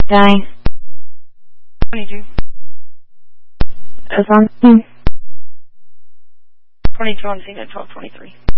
Danny. 22. It's on. 22 on scene at 12:23.